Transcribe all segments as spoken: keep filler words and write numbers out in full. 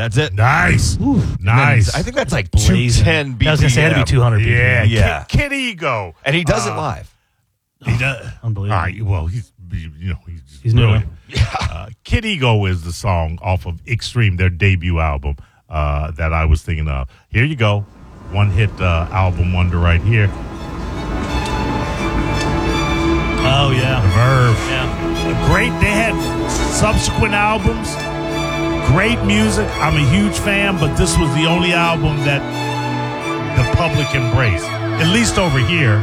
That's it. Nice. Ooh, nice. I think that's like Blazing. two ten B P M. I was going to say, it had to be two hundred B P M. Yeah, Yeah. Kid, Kid Ego. And he does Uh, it live. He does. Unbelievable. All right. Well, he's you know he's just He's new. brilliant. Uh, Kid Ego is the song off of Extreme, their debut album uh, that I was thinking of. Here you go, one hit uh, album wonder right here. Oh, yeah. Verve. Yeah. Great. They had subsequent albums. Great music. I'm a huge fan, but this was the only album that the public embraced, at least over here.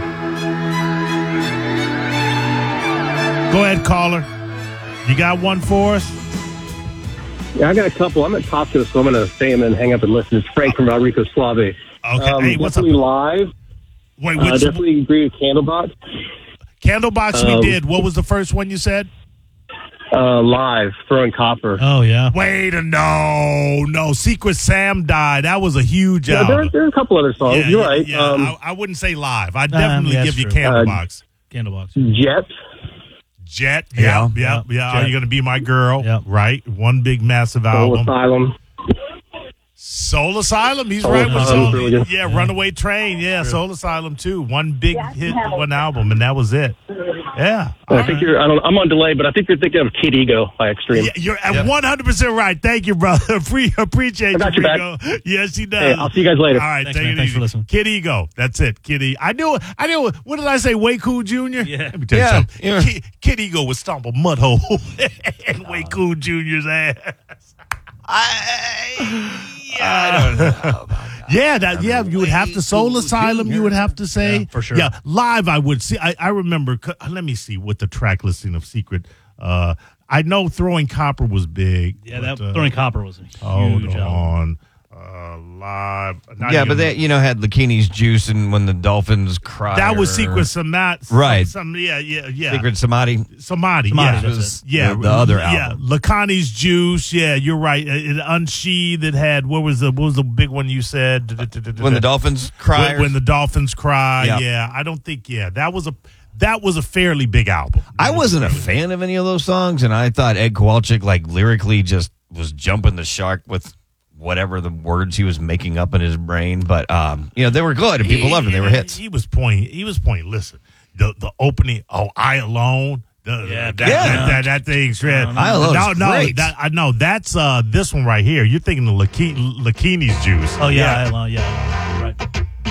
Go ahead, caller. You got one for us? Yeah, I got a couple. I'm at Costco, so I'm going to stay and then hang up and listen. It's Frank from Rodrigo Suave. Okay. Um, Hey, what's up? definitely live. Wait, Uh, which definitely agree with Candlebox. Candlebox we Um, did. What was the first one you said? Uh, live, Throwing Copper. Oh, yeah. Wait a no, no. Secret Sam died. That was a huge Yeah, there, album. there are a couple other songs. Yeah, You're yeah, right. yeah. Um, I, I wouldn't say live. I'd definitely yeah, give that's you true. Candlebox. Candlebox. Jet. Jet, Yeah, yeah, yeah, yeah. yeah. Jet. Are you gonna be my girl? Yeah. Right. One big massive Soul album. Asylum. Soul Asylum. He's Soul right with Asylum's Soul. really good. Yeah, Runaway Train. Yeah, Soul Asylum too. One big hit, one album, and that was it. Yeah. I think you're. I don't. I'm on delay, but I think you're thinking of Kid Ego by Extreme. Yeah, you're at one hundred percent right. Thank you, brother. Pre- appreciate I got you, your Frigo. Yes, he does. Hey, I'll see you guys later. All right, Thanks, take man. it Thanks easy. for listening. Kid Ego. That's it. Kid Ego. I knew. I knew. What did I say? Way Cool Junior Yeah. Let me tell you Yeah, something. yeah. Kid, Kid Ego would stomp a mud hole in Way Cool Junior's ass. I, I don't know about that. Yeah, that, yeah, you would have to Soul Cool Asylum. You would have to say, Yeah, for sure. Yeah, live. I would see. I, I remember. Let me see what the track listing of Secret. Uh, I know Throwing Copper was big. Yeah, but, that uh, Throwing Copper was a huge Hold album. on. Uh, live. Not Yeah, even- but they, you know, had Lakini's Juice and When the Dolphins Cry. that was or Secret Samat. Right. Some, yeah, yeah, yeah. Secret Samadhi. Samadhi. Samadhi, yeah. that's was it. Yeah, the, the other yeah, album. Lacani's Juice. Yeah, you're right. It, it Unsheathed. It had what was the what was the big one you said? When the Dolphins Cry. when, when the Dolphins cry. Yeah. Yeah, I don't think. Yeah, that was a that was a fairly big album. I wasn't a fan of any of those songs, and I thought Ed Kowalczyk, like, lyrically just was jumping the shark with whatever the words he was making up in his brain. But, um, you know, they were good, and people loved them. They were hits. He was pointing. He was pointing. Listen, the the opening. Oh, I Alone. The, Yeah, that, yeah. that, that, that thing's great. I Alone no, is no, great. that, I know that's uh this one right here. You're thinking the Laki- Lakini's Juice. Oh, yeah. I, yeah. Right.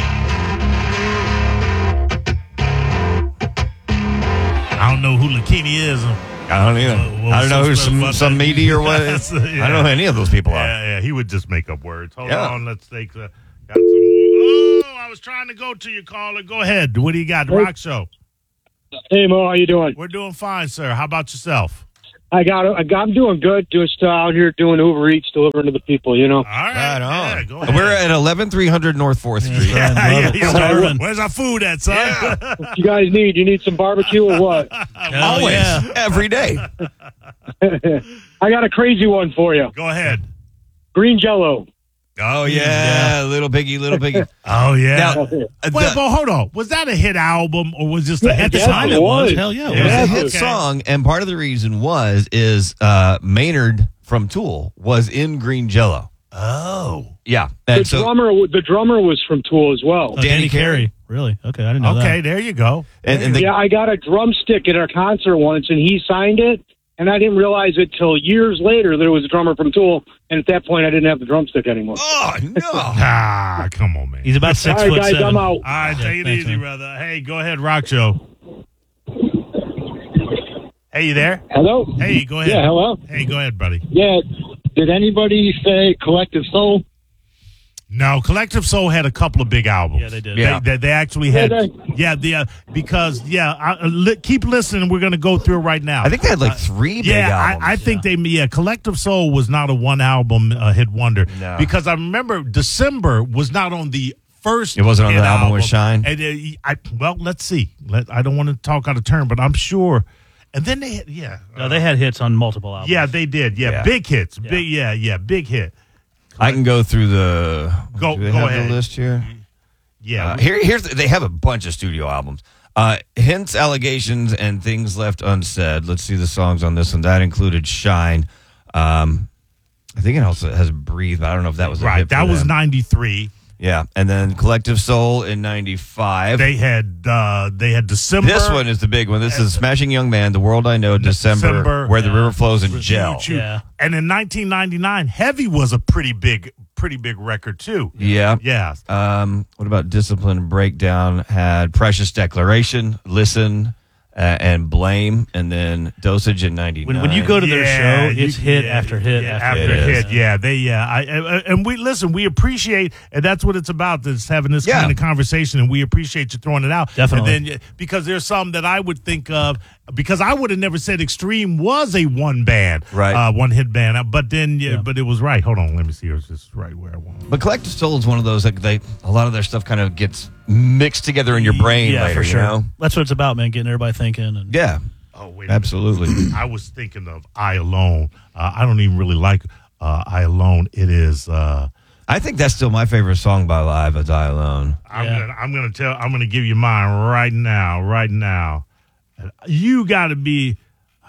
I don't know who Lakini is. I don't either. Uh, well, I don't know so who's special some, about some that. meaty or what. Yes, I yeah. don't know who any of those people are. Yeah, yeah, he would just make up words. Hold Yeah. on, let's take the. Got some, oh, I was trying to go to you, caller. Go ahead. What do you got? Rock Show. Hey Mo, how you doing? We're doing fine, sir. How about yourself? I got, I got, I'm doing good. Just uh, out here doing Uber Eats, delivering to the people. You know. All right. Right Yeah, on. go ahead. We're at eleven three hundred North fourth Street. Yeah, Love yeah, it. yeah. Starving. Where's our food at, son? What you guys need? You need some barbecue or what? Hell Always. yeah. Every day. I got a crazy one for you. Go ahead. Green Jello. Oh, yeah. Little Piggy, Little Piggy. Oh, yeah. Now, uh, Wait, the- but hold on. Was that a hit album or was just a Yeah, hit yeah, song? it was. Hell yeah. It was Yeah, a hit okay. song, and part of the reason was is uh, Maynard from Tool was in Green Jello. Oh. Yeah, The and so drummer, the drummer was from Tool as well. Oh, Danny Danny Carey. Carey. Really? Okay, I didn't know Okay, that. there you go. and, and the, Yeah, I got a drumstick at our concert once, and he signed it, and I didn't realize it till years later there was a drummer from Tool, and at that point I didn't have the drumstick anymore. oh no, Ah, come on, man. He's about six All right, foot guys, seven. I'm out. All right, Yeah, take it thanks, easy, man. brother. Hey, go ahead, Rock Show. Hey, you there? Hello? Hey, go ahead. Yeah, hello? Hey, go ahead, buddy. Yeah. Did anybody say Collective Soul? No, Collective Soul had a couple of big albums. Yeah, they did. Yeah. They, they, they actually had, Did yeah, the uh, because yeah, I, uh, li- keep listening. We're going to go through it right now. I think they had like three big yeah, albums. I, I think they yeah. Collective Soul was not a one album uh, hit wonder No. because I remember December was not on the first. It wasn't on hit the album with Shine? And uh, I well, let's see. Let, I don't want to talk out of turn, but I'm sure. And then they had, yeah, No, they had hits on multiple albums. yeah, they did. Yeah, Yeah. big hits. Yeah. Big yeah, yeah, big hit. I can go through the Go- do they go have ahead. the list here. Yeah, Uh, here, here's they have a bunch of studio albums. Uh, hints, allegations, and things left unsaid. Let's see the songs on this one. That included "Shine." Um, I think think it also has Breathe, but I don't know if that was a Right. hit for That was them. ninety-three. Yeah, and then Collective Soul in ninety-five. They had uh, they had December. This one is the big one. This is Smashing Young Man, The World I Know, December, December, Where the yeah. River Flows in Gel. Huge. Yeah. And in nineteen ninety-nine, Heavy was a pretty big, pretty big record too. Yeah. Yeah. Um, what about Discipline Breakdown? Had Precious Declaration, Listen, uh, and Blame, and then Dosage in ninety-nine. When, when you go to their Yeah, show, it's you- hit yeah, after hit yeah, after after hit. hit. Yeah, they yeah. I, I, and we listen. We appreciate, and that's what it's about. Is having this Yeah. kind of conversation, and we appreciate you throwing it out. Definitely. And then because there's some that I would think of because I would have never said Extreme was a one band, Right. uh, one hit band. But then, yeah, Yeah. but it was right. Hold on, let me see. It's just right where I want. But Collective Soul is one of those, like, they, a lot of their stuff kind of gets mixed together in your brain Yeah, later, for sure. you know? That's what it's about, man. Getting everybody thinking. And Yeah, Oh wait, a minute. absolutely. I was thinking of I Alone. Uh, I don't even really like uh, I Alone. It is. Uh, I think that's still my favorite song by Live, is I Alone. I'm Yeah. gonna I'm gonna tell I'm gonna give you mine right now, right now. You got to be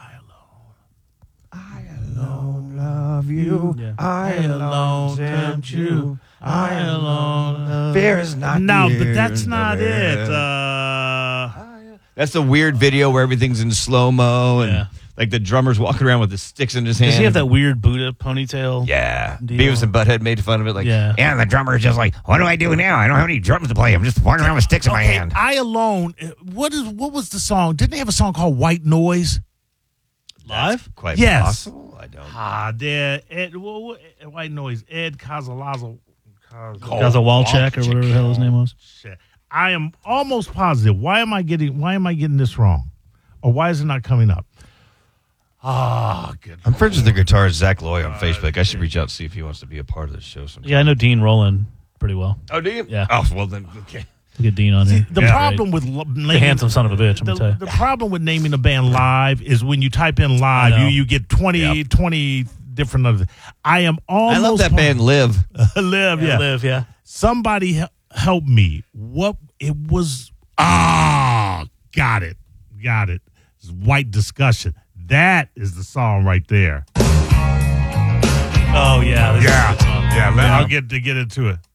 Love you, Yeah. I alone tempt you, I alone. Fear is not no, the but that's end not of it. Uh, That's a weird video where everything's in slow mo and Yeah. like the drummer's walking around with the sticks in his hand. does he have that weird Buddha ponytail? Yeah, deal? Beavis and Butthead made fun of it. Like, Yeah. yeah, and the drummer's just like, what do I do now? I don't have any drums to play. I'm just walking around with sticks in my okay, hand. I Alone. uh, What is what was the song? Didn't they have a song called White Noise? Live? Quite Yes. possible. I don't. Ah, there, Ed, what, what, White Noise. Ed Cazalazo. Guys, a wall check or whatever the hell his name was. Shit. I am almost positive. Why am I getting? Why am I getting this wrong? Or why is it not coming up? Ah, good. I'm friends with the guitarist Zach Loy on Facebook. I should reach out and see if he wants to be a part of this show sometime. Yeah, I know Dean Rowland pretty well. Oh, do you? Yeah. Oh, well then, okay. We'll get Dean on See, here. the Yeah. problem with lo- naming, The handsome son of a bitch, I'm the, gonna tell you. the problem with naming a band live is when you type in live, I know. you you get twenty, Yep. twenty different other. I am almost. I love that band Live. Live, Yeah, yeah. Live, yeah. Somebody hel- help me. What it was? Ah, got it, got it. It's White Discussion. That is the song right there. Oh, yeah. This is a Yeah, good song. yeah. let- I'll get to get into it.